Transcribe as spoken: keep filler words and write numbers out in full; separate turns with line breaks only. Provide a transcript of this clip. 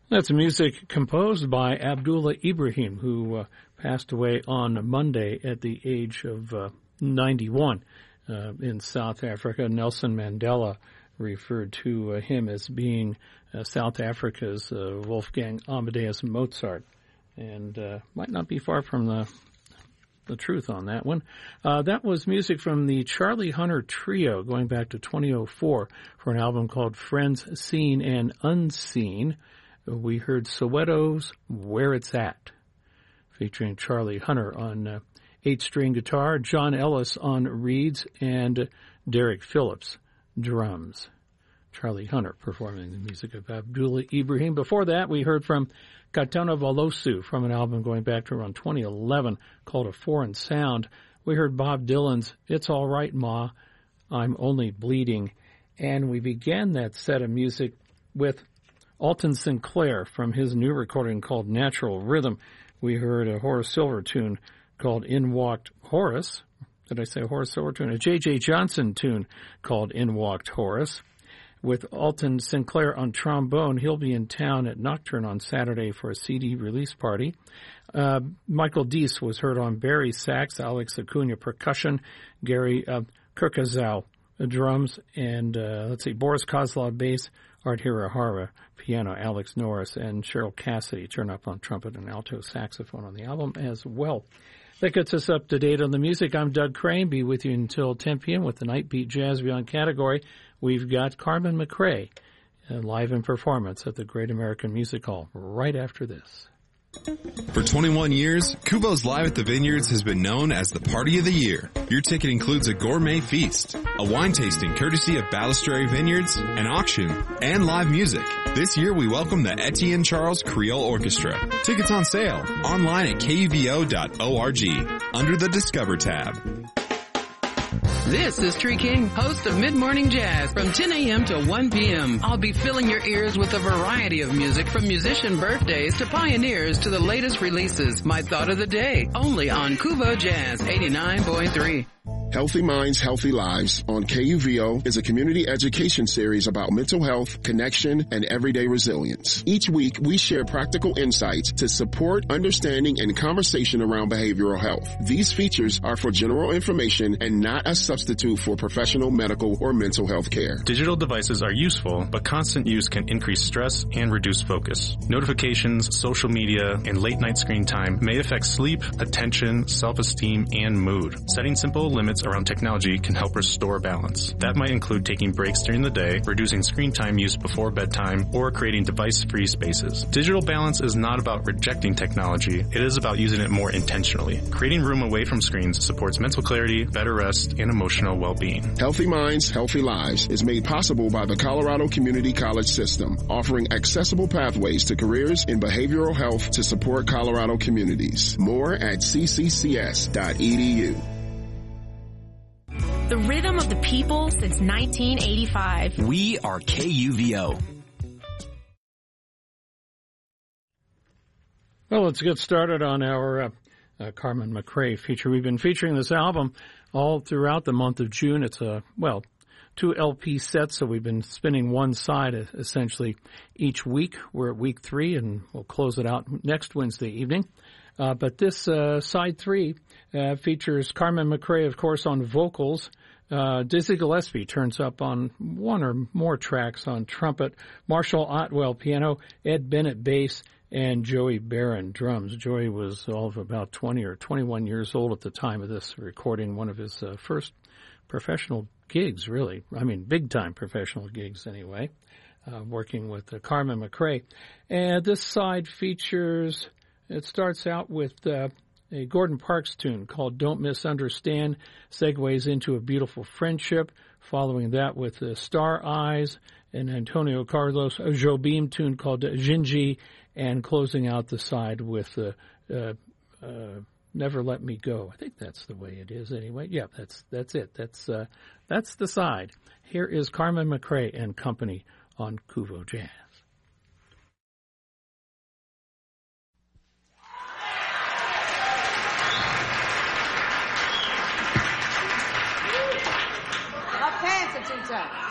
That's music composed by Abdullah Ibrahim, who uh, passed away on Monday at the age of uh, ninety-one uh, in South Africa. Nelson Mandela referred to uh, him as being uh, South Africa's uh, Wolfgang Amadeus Mozart, and uh, might not be far from the the truth on that one. Uh, that was music from the Charlie Hunter Trio going back to twenty oh four for an album called Friends Seen and Unseen. We heard Soweto's Where It's At, featuring Charlie Hunter on uh, eight-string guitar, John Ellis on reeds, and Derek Phillips drums. Charlie Hunter performing the music of Abdullah Ibrahim. Before that, we heard from Katana Valosu from an album going back to around twenty eleven called A Foreign Sound. We heard Bob Dylan's It's All Right, Ma, I'm Only Bleeding. And we began that set of music with Alton Sinclair from his new recording called Natural Rhythm. We heard a Horace Silver tune called In Walked Horace. Did I say Horace Silver tune? A J J Johnson tune called In Walked Horace. With Alton Sinclair on trombone, he'll be in town at Nocturne on Saturday for a C D release party. Uh, Michael Deese was heard on Barry sax, Alex Acuna percussion, Gary uh, Kurkazow drums, and uh, let's see, Boris Kozlov bass, Art Hirahara piano, Alex Norris, and Cheryl Cassidy turn up on trumpet and alto saxophone on the album as well. That gets us up to date on the music. I'm Doug Crane. Be with you until ten p.m. with the Night Beat Jazz Beyond category. We've got Carmen McRae uh, live in performance at the Great American Music Hall right after this.
For twenty-one years, Kubo's Live at the Vineyards has been known as the party of the year. Your ticket includes a gourmet feast, a wine tasting courtesy of Balistrary Vineyards, an auction, and live music. This year we welcome the Etienne Charles Creole Orchestra. Tickets on sale online at K U V O dot org under the Discover tab.
This is Tree King, host of Mid-Morning Jazz from ten a.m. to one p.m. I'll be filling your ears with a variety of music from musician birthdays to pioneers to the latest releases. My thought of the day, only on Kubo Jazz eighty-nine point three.
Healthy Minds, Healthy Lives on K U V O is a community education series about mental health, connection, and everyday resilience. Each week, we share practical insights to support understanding and conversation around behavioral health. These features are for general information and not a substitute for professional medical or mental health care.
Digital devices are useful, but constant use can increase stress and reduce focus. Notifications, social media, and late-night screen time may affect sleep, attention, self-esteem, and mood. Setting simple limits around technology can help restore balance. That might include taking breaks during the day, reducing screen time use before bedtime, or creating device-free spaces. Digital balance is not about rejecting technology. It is about using it more intentionally. Creating room away from screens supports mental clarity, better rest, and emotional well-being.
Healthy Minds, Healthy Lives is made possible by the Colorado Community College System, offering accessible pathways to careers in behavioral health to support Colorado communities. More at c c c s dot e d u.
The rhythm of the people since nineteen eighty-five.
We are K U V O.
Well, let's get started on our uh, uh, Carmen McRae feature. We've been featuring this album all throughout the month of June. It's a, well, two L P sets, so we've been spinning one side essentially each week. We're at week three, and we'll close it out next Wednesday evening. Uh, but this uh, side three uh, features Carmen McRae, of course, on vocals. Uh, Dizzy Gillespie turns up on one or more tracks on trumpet, Marshall Otwell piano, Ed Bennett bass, and Joey Barron drums. Joey was all of about twenty or twenty-one years old at the time of this recording, one of his uh, first professional gigs, really. I mean, big-time professional gigs, anyway, uh, working with uh, Carmen McRae. And this side features, it starts out with uh, a Gordon Parks tune called Don't Misunderstand, segues into A Beautiful Friendship, following that with uh, Star Eyes, and Antonio Carlos Jobim tune called Jinji, and closing out the side with uh, uh, uh, Never Let Me Go. I think that's the way it is anyway. Yeah, that's that's it. That's uh, that's the side. Here is Carmen McRae and company on Kuvo Jazz.
Up pants at two times.